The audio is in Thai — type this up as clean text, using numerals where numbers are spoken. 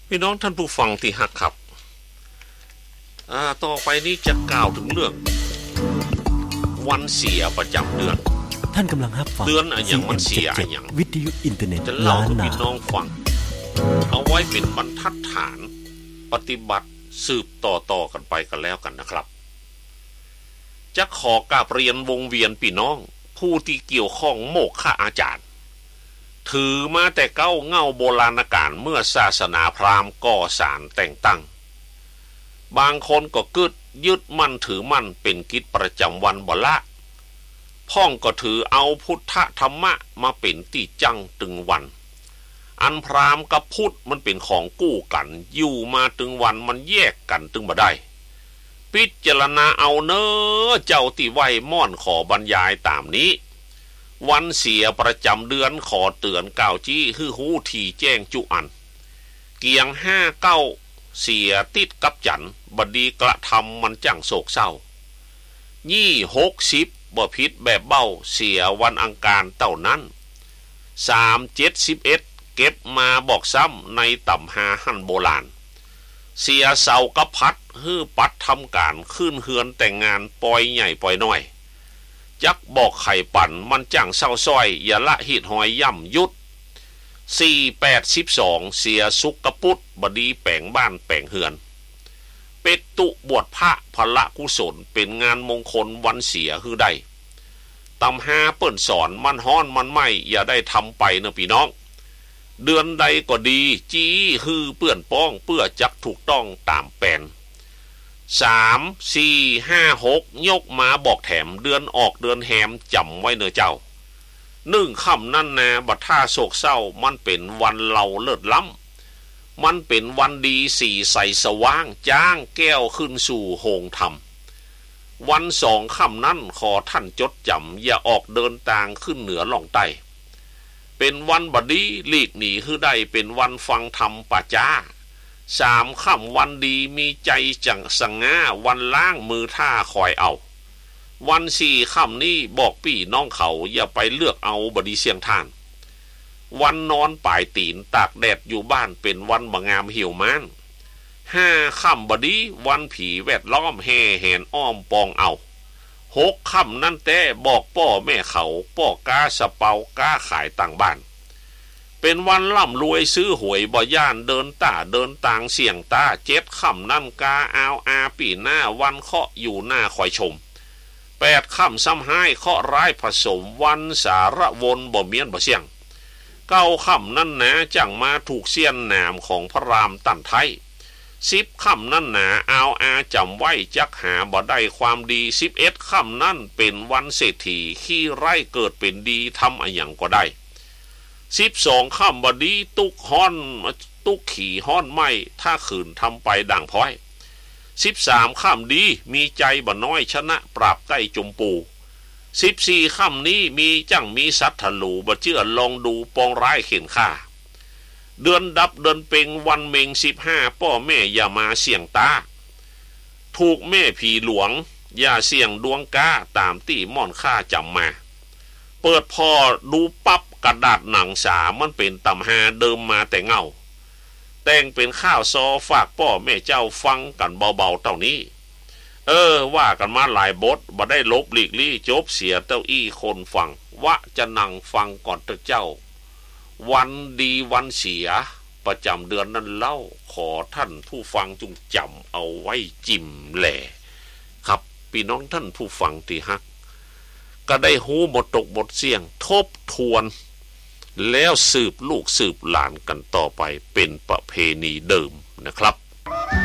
พี่น้องท่านผู้ฟังที่ฮักครับต่อไปนี้จะกล่าวถึงเรื่องวันเสียประจำเดือนท่านกำลังรับฟังเดือนอย่างมันเสียอย่างวิทยุอินเทอร์เน็ตจะเล่าให้พี่น้องฟังเอาไว้เป็นบรรทัดฐานปฏิบัติสืบต่อกันไปกันแล้วกันนะครับจะขอกราบเรียนวงเวียนพี่น้องผู้ที่เกี่ยวข้องโมกขอาจารย์ถือมาแต่เก้าเง่าโบราณกาลเมื่อศาสนาพราหมณ์ก่อศาลแต่งตั้งบางคนก็ยึดมั่นถือมั่นเป็นกิจประจำวันบ่ละพ่องก็ถือเอาพุทธธรรมะมาเป็นที่จังตึงวันอันพราหมณ์กับพุทธมันเป็นของกู้กันอยู่มาตึงวันมันแยกกันตึงบ่ได้พิจารณาเอาเน้อเจ้าที่ไหวม่อนขอบรรยายตามนี้วันเสียประจำเดือนขอเตือนก้าวจี้ฮือหูที่แจ้งจุอันเกียง59เสียติดกับจันบดีกระทำมันจังโศกเศร้า60บ่ผิดแบบเบ้าเสียวันอังคารเต่านั้น371เก็บมาบอกซ้ำในต่ำหาหั่นโบราณเสียเสากับพัดฮื้อปัดทำการขึ้นเฮือนแต่งงานปล่อยใหญ่ปล่อยน้อยจักบอกไข่ปั่นมันจังเศร้าซ้อยอย่าละหิดหอยย่ำยุด482เสียสุกกระปุดบดีแปลงบ้านแปลงเฮือนเป็ดตุบวชพระพละกุศลเป็นงานมงคลวันเสียฮือได้ตำหาเปิ้นสอนมันฮ้อนมันไหมอย่าได้ทำไปนะพี่น้องเดือนใดก็ดีจี้ฮือเปื้อนป้องเพื่อจักถูกต้องตามแปลน3 4 5 6ยกมาบอกแถมเดือนออกเดือนแหมจำไว้เนอเจ้า1ค่ำนั่นนาบัดท่าโศกเศร้ามันเป็นวันเราเลิศล้ำมันเป็นวันดีสีใสสว่างจ้างแก้วขึ้นสู่โหงธรรมวัน2ค่ำนั้นขอท่านจดจำอย่าออกเดินทางขึ้นเหนือล่องใต้เป็นวันบดีหลีกหนีคือได้เป็นวันฟังธรรมป่าจ้า3ค่ำวันดีมีใจจังสังงาวันล้างมือท่าคอยเอาวัน4ค่ำนี้บอกพี่น้องเขาอย่าไปเลือกเอาบดีเสียงท่านวันนอนป่ายตีนตากแดดอยู่บ้านเป็นวันบงามเหี่ยวม้าน5ค่ำบดีวันผีแวดล้อมแห่แหนอ้อมปองเอา6ค่ำนั่นแต่บอกพ่อแม่เขาป้อกาสะเปากาขายต่างบ้านเป็นวันร่ำรวยซื้อหวยบ่ย่านเดินต่างเสี่ยงตา7ค่ำนั่นกาอาวอาปีหน้าวันเคาะอยู่หน้าคอยชม8ค่ำซ้ำห้เคาะร้ายผสมวันสารวนบ่เมียนบ่เสี่ยง9ค่ำนั่นนะจังมาถูกเสี้ยนหนามของพระรามตันไทย10ค่ำนั่นหนาอาวอาจำไว้จักหาบ่ได้ความดี11ค่ำนั่นเป็นวันเศรษฐีขี้ไร่เกิดเป็นดีทำอะไรอย่างก็ได้12ค่ำบดีตุกขี่ห้อนไม้ถ้าขืนทำไปด่างพ้อย13ค่ำดีมีใจบ่น้อยชนะปราบใต้จมปู14ค่ำนี้มีจังมีสัตว์ทะลูบ่เชื่อลองดูปองร้ายเข็นฆ่าเดือนดับเดือนเพ็งวันเมง15พ่อแม่อย่ามาเสี่ยงตาถูกแม่ผีหลวงอย่าเสี่ยงดวงกาตามที่ม่อนข้าจำมาเปิดพอดูปั๊บกระดาษหนังสามันเป็นตำหาเดิมมาแต่เงาแต่งเป็นข้าวซอฝากพ่อแม่เจ้าฟังกันเบาๆเท่านี้ว่ากันมาหลายบทบ่ได้ลบหลีกลี่จบเสียเต้าอี้คนฟังวะจะนั่งฟังก่อนเจ้าวันดีวันเสียประจำเดือนนั้นเล่าขอท่านผู้ฟังจงจำเอาไว้จิ้มแหล่ครับพี่น้องท่านผู้ฟังที่ฮักก็ได้หูบทตกบทเสียงทบทวนแล้วสืบลูกสืบหลานกันต่อไปเป็นประเพณีเดิมนะครับ